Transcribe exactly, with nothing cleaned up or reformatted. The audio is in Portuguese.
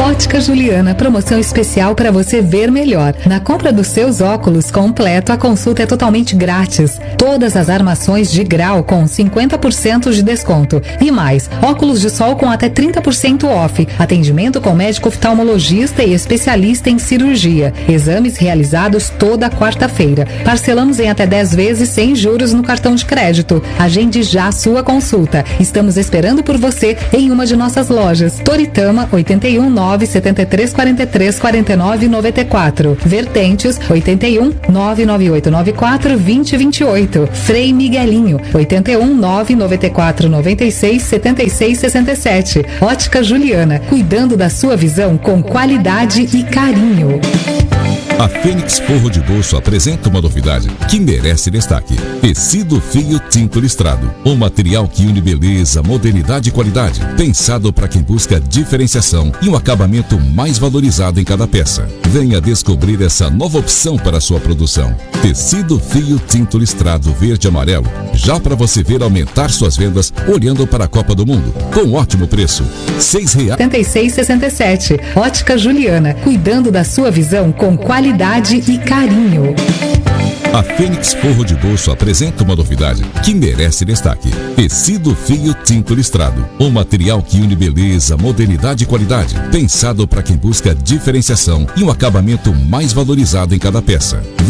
Ótica Juliana, promoção especial para você ver melhor. Na compra dos seus óculos completo, a consulta é totalmente grátis. Todas as armações de grau com cinquenta por cento de desconto. E mais, óculos de sol com até trinta por cento off. Atendimento com médico oftalmologista e especialista em cirurgia. Exames realizados toda quarta-feira. Parcelamos em até dez vezes sem juros no cartão de crédito. Agende já a sua consulta. Estamos esperando por você em uma de nossas lojas. Toritama, oito um nove sete três quatro três quatro nove nove quatro. Vertentes, oito um nove nove oito nove quatro dois zero dois oito. Frei Miguelinho, oito um nove nove quatro nove seis sete seis seis sete. Ótica Juliana, cuidando da sua visão com qualidade e carinho. A Fênix Forro de Bolso apresenta uma novidade que merece destaque. Tecido fio tinto listrado. Um material que une beleza, modernidade e qualidade. Pensado para quem busca diferenciação e um acabamento mais valorizado em cada peça. Venha descobrir essa nova opção para a sua produção. Tecido fio tinto listrado verde e amarelo. Já para você ver aumentar suas vendas olhando para a Copa do Mundo. Com ótimo preço. seis reais. setenta e seis sessenta e sete. Ótica Juliana, cuidando da sua visão com qualidade e carinho. A Fênix Forro de Bolso apresenta uma novidade que merece destaque. Tecido fio tinto listrado. Um material que une beleza, modernidade e qualidade. Pensado para quem busca diferenciação e um acabamento mais valorizado em cada peça.